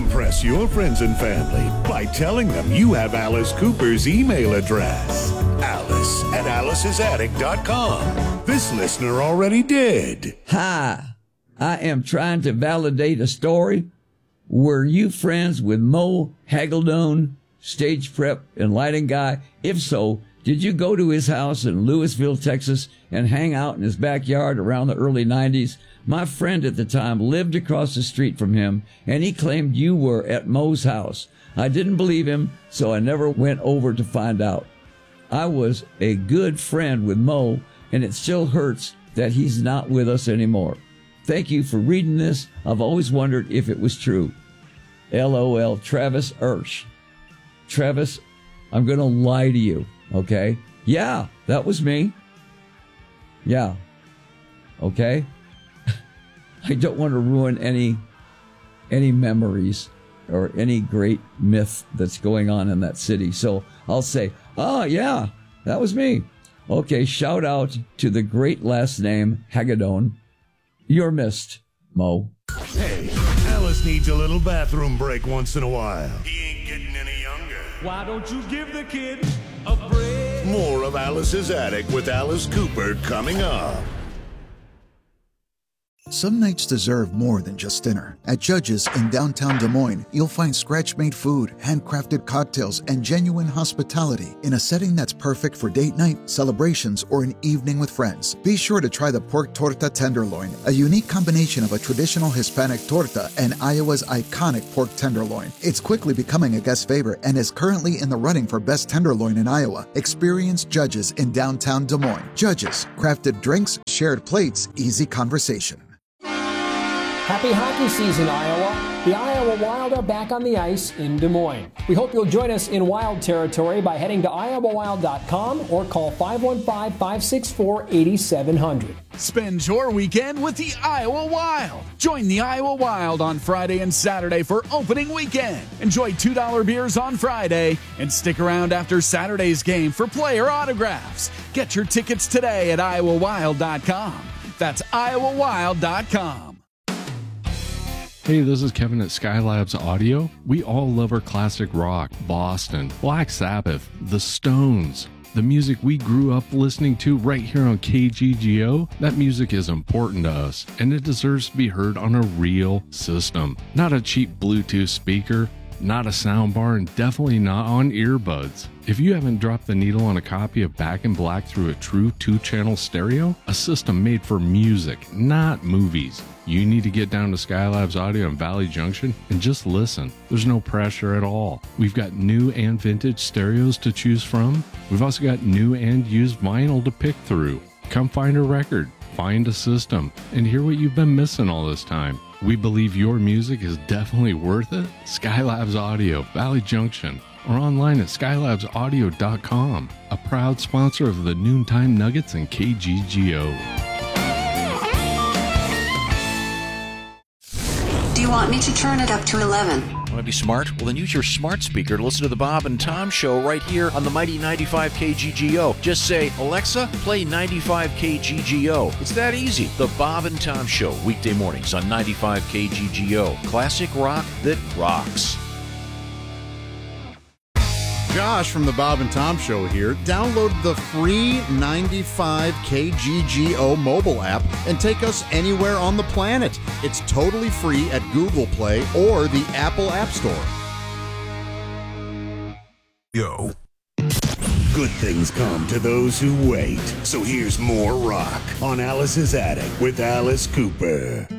Impress your friends and family by telling them you have Alice Cooper's email address. Alice at Alice'sAttic.com. This listener already did. Hi, I am trying to validate a story. Were you friends with Mo Hagedorn, stage prep and lighting guy? If so, did you go to his house in Louisville, Texas, and hang out in his backyard around the early 90s? My friend at the time lived across the street from him, and he claimed you were at Mo's house. I didn't believe him, so I never went over to find out. I was a good friend with Mo, and it still hurts that he's not with us anymore. Thank you for reading this. I've always wondered if it was true. LOL, Travis Ursh. Travis, I'm going to lie to you, okay? Yeah, that was me. Yeah. Okay? I don't want to ruin any memories or any great myth that's going on in that city. So I'll say, oh, yeah, that was me. Okay, shout out to the great last name, Hagedorn. You're missed, Mo. Hey, Alice needs a little bathroom break once in a while. He ain't getting any younger. Why don't you give the kid a break? More of Alice's Attic with Alice Cooper coming up. Some nights deserve more than just dinner. At Judge's in downtown Des Moines, you'll find scratch-made food, handcrafted cocktails, and genuine hospitality in a setting that's perfect for date night, celebrations, or an evening with friends. Be sure to try the pork torta tenderloin, a unique combination of a traditional Hispanic torta and Iowa's iconic pork tenderloin. It's quickly becoming a guest favorite and is currently in the running for best tenderloin in Iowa. Experience Judge's in downtown Des Moines. Judge's, crafted drinks, shared plates, easy conversation. Happy hockey season, Iowa. The Iowa Wild are back on the ice in Des Moines. We hope you'll join us in Wild territory by heading to iowawild.com or call 515-564-8700. Spend your weekend with the Iowa Wild. Join the Iowa Wild on Friday and Saturday for opening weekend. Enjoy $2 beers on Friday and stick around after Saturday's game for player autographs. Get your tickets today at iowawild.com. That's iowawild.com. Hey, this is Kevin at Skylabs Audio. We all love our classic rock, Boston, Black Sabbath, The Stones. The music we grew up listening to right here on KGGO, that music is important to us, and it deserves to be heard on a real system. Not a cheap Bluetooth speaker, not a soundbar, and definitely not on earbuds. If you haven't dropped the needle on a copy of Back in Black through a true 2-channel stereo, a system made for music, not movies, you need to get down to Skylabs Audio in Valley Junction and just listen. There's no pressure at all. We've got new and vintage stereos to choose from. We've also got new and used vinyl to pick through. Come find a record, find a system, and hear what you've been missing all this time. We believe your music is definitely worth it. Skylabs Audio, Valley Junction, or online at skylabsaudio.com, a proud sponsor of the Noontime Nuggets and KGGO. Do you want me to turn it up to 11? Want to be smart? Well, then use your smart speaker to listen to the Bob and Tom Show right here on the mighty 95 KGGO. Just say, Alexa, play 95 KGGO. It's that easy. The Bob and Tom Show, weekday mornings on 95 KGGO. Classic rock that rocks. Josh from the Bob and Tom Show here. Download the free 95 KGGO mobile app and take us anywhere on the planet. It's totally free at Google Play or the Apple App Store. Yo. Good things come to those who wait. So here's more rock on Alice's Attic with Alice Cooper.